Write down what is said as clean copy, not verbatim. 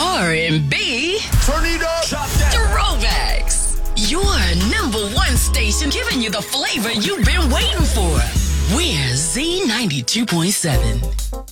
R&B. Turn it up. Chop that. Throwbacks. Your number one station giving you the flavor you've been waiting for. We're Z92.7.